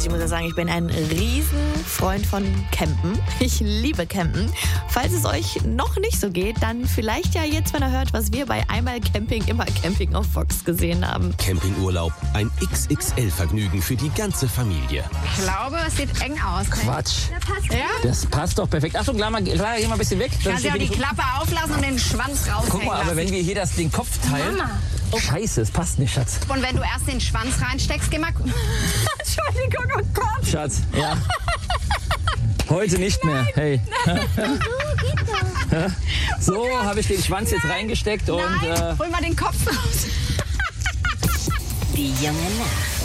ich muss ja sagen, ich bin ein Riesenfreund von Campen. Ich liebe Campen. Falls es euch noch nicht so geht, dann vielleicht ja jetzt, wenn ihr hört, was wir bei Einmal Camping, immer Camping auf Vox gesehen haben. Campingurlaub, ein XXL-Vergnügen für die ganze Familie. Ich glaube, es sieht eng aus. Quatsch. Ja? Das passt doch perfekt. Achtung, Clara, geh mal ein bisschen weg. Kannst ja auch die Klappe auflassen und den Schwanz raushängen Guck mal, aber lassen. wenn wir hier den Kopf teilen... Mama. Scheiße, es passt nicht, Schatz. Und wenn du erst den Schwanz reinsteckst, geh mal... Entschuldigung, oh Gott. Schatz, ja. Heute nicht mehr. Hey. So, habe ich den Schwanz jetzt reingesteckt und... Nein, hol mal den Kopf raus. Die junge Nacht.